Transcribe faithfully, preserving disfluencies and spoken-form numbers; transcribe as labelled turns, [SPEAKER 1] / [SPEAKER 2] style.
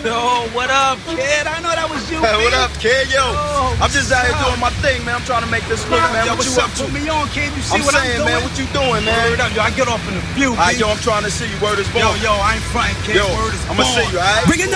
[SPEAKER 1] Yo, what up, kid? I know that was you,
[SPEAKER 2] Hey,
[SPEAKER 1] man.
[SPEAKER 2] what up, kid? Yo,
[SPEAKER 1] Yo,
[SPEAKER 2] I'm just out here
[SPEAKER 1] what's up?
[SPEAKER 2] doing my thing, man. I'm trying to make this look, man.
[SPEAKER 1] Yo,
[SPEAKER 2] What
[SPEAKER 1] what's
[SPEAKER 2] you
[SPEAKER 1] up?
[SPEAKER 2] up to?
[SPEAKER 1] Put me on, kid. You see
[SPEAKER 2] I'm
[SPEAKER 1] what
[SPEAKER 2] saying,
[SPEAKER 1] I'm doing?
[SPEAKER 2] man, what you doing, man?
[SPEAKER 1] Word up, yo. I get off in the view,
[SPEAKER 2] All right,
[SPEAKER 1] B.
[SPEAKER 2] yo, I'm trying to see you. Word is born.
[SPEAKER 1] Yo, yo, I ain't frontin', kid.
[SPEAKER 2] Yo,
[SPEAKER 1] Word is
[SPEAKER 2] I'm gonna
[SPEAKER 1] born.
[SPEAKER 2] see you, all right?
[SPEAKER 1] Bring it